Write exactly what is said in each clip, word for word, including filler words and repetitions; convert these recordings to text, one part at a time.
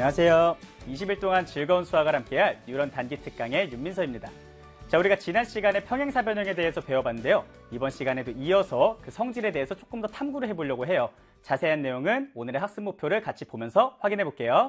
안녕하세요. 이십 일 동안 즐거운 수학을 함께할 뉴런 단기 특강의 윤민서입니다. 자, 우리가 지난 시간에 평행사변형에 대해서 배워봤는데요. 이번 시간에도 이어서 그 성질에 대해서 조금 더 탐구를 해보려고 해요. 자세한 내용은 오늘의 학습 목표를 같이 보면서 확인해 볼게요.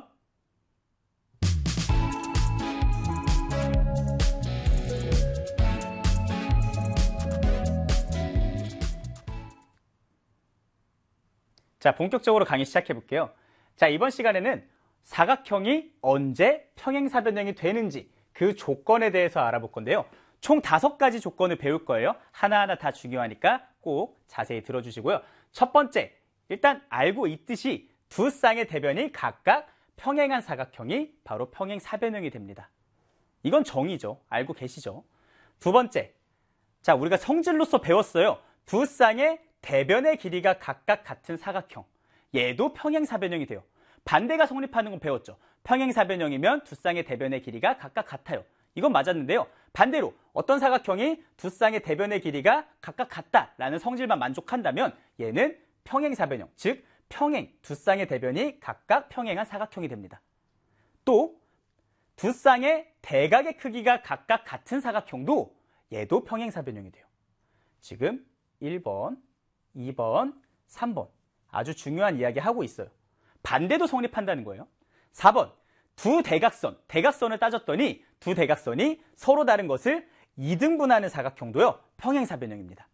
자, 본격적으로 강의 시작해 볼게요. 자, 이번 시간에는 사각형이 언제 평행사변형이 되는지 그 조건에 대해서 알아볼 건데요. 총 다섯 가지 조건을 배울 거예요. 하나하나 다 중요하니까 꼭 자세히 들어주시고요. 첫 번째, 일단 알고 있듯이 두 쌍의 대변이 각각 평행한 사각형이 바로 평행사변형이 됩니다. 이건 정의죠. 알고 계시죠? 두 번째, 자, 우리가 성질로서 배웠어요. 두 쌍의 대변의 길이가 각각 같은 사각형. 얘도 평행사변형이 돼요. 반대가 성립하는 건 배웠죠. 평행사변형이면 두 쌍의 대변의 길이가 각각 같아요. 이건 맞았는데요. 반대로 어떤 사각형이 두 쌍의 대변의 길이가 각각 같다라는 성질만 만족한다면 얘는 평행사변형, 즉 평행, 두 쌍의 대변이 각각 평행한 사각형이 됩니다. 또 두 쌍의 대각의 크기가 각각 같은 사각형도 얘도 평행사변형이 돼요. 지금 일 번, 이 번, 삼 번 아주 중요한 이야기 하고 있어요. 반대도 성립한다는 거예요. 사 번, 두 대각선, 대각선을 따졌더니 두 대각선이 서로 다른 것을 이등분하는 사각형도요, 평행사변형입니다.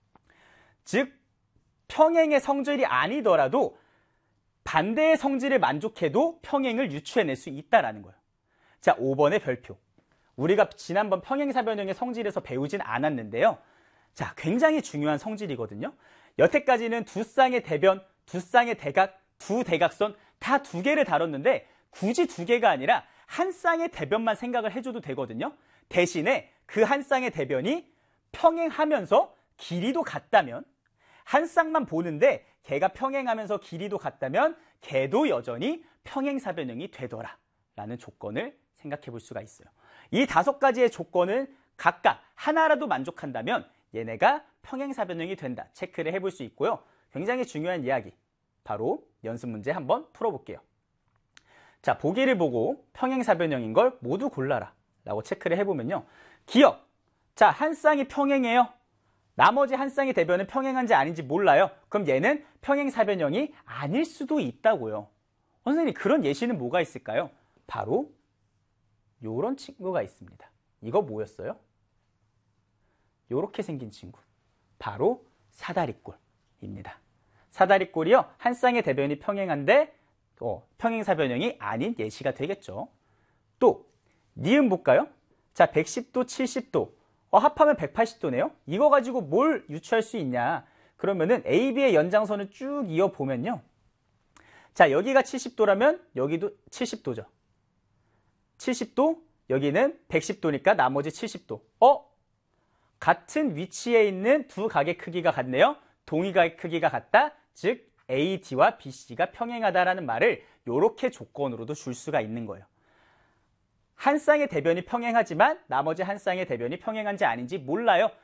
즉, 평행의 성질이 아니더라도 반대의 성질을 만족해도 평행을 유추해낼 수 있다는 거예요. 자, 오 번의 별표. 우리가 지난번 평행사변형의 성질에서 배우진 않았는데요. 자, 굉장히 중요한 성질이거든요. 여태까지는 두 쌍의 대변, 두 쌍의 대각, 두 대각선 다 두 개를 다뤘는데 굳이 두 개가 아니라 한 쌍의 대변만 생각을 해줘도 되거든요. 대신에 그 한 쌍의 대변이 평행하면서 길이도 같다면, 한 쌍만 보는데 걔가 평행하면서 길이도 같다면 걔도 여전히 평행사변형이 되더라 라는 조건을 생각해 볼 수가 있어요. 이 다섯 가지의 조건을 각각 하나라도 만족한다면 얘네가 평행사변형이 된다 체크를 해볼 수 있고요. 굉장히 중요한 이야기, 바로 연습 문제 한번 풀어볼게요. 자, 보기를 보고 평행사변형인 걸 모두 골라라 라고 체크를 해보면요. 기억! 자, 한 쌍이 평행해요. 나머지 한 쌍의 대변은 평행한지 아닌지 몰라요. 그럼 얘는 평행사변형이 아닐 수도 있다고요. 선생님, 그런 예시는 뭐가 있을까요? 바로 요런 친구가 있습니다. 이거 뭐였어요? 요렇게 생긴 친구. 바로 사다리꼴입니다. 사다리꼴이요, 한 쌍의 대변이 평행한데 어, 평행사변형이 아닌 예시가 되겠죠. 또 니은 볼까요? 자, 백십 도, 칠십 도 어, 합하면 백팔십 도네요. 이거 가지고 뭘 유추할 수 있냐? 그러면은 에이 비의 연장선을 쭉 이어보면요. 자, 여기가 칠십 도라면 여기도 칠십 도죠. 칠십 도, 여기는 백십 도니까 나머지 칠십 도. 어? 같은 위치에 있는 두 각의 크기가 같네요. 동의각의 크기가 같다. 즉 에이 디와 비 씨가 평행하다라는 말을 이렇게 조건으로도 줄 수가 있는 거예요. 한 쌍의 대변이 평행하지만 나머지 한 쌍의 대변이 평행한지 아닌지 몰라요.